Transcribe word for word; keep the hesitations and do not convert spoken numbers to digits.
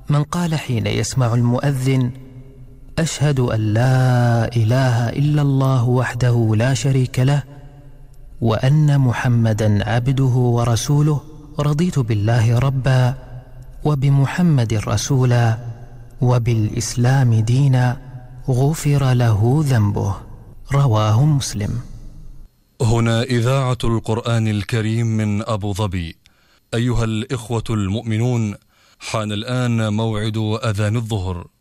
من قال حين يسمع المؤذن: أشهد أن لا إله إلا الله وحده لا شريك له وأن محمدا عبده ورسوله، رضيت بالله ربا وبمحمد رسولا وبالإسلام دينا، غفر له ذنبه. رواه مسلم. هنا إذاعة القرآن الكريم من أبو ظبي. أيها الإخوة المؤمنون، حان الآن موعد أذان الظهر.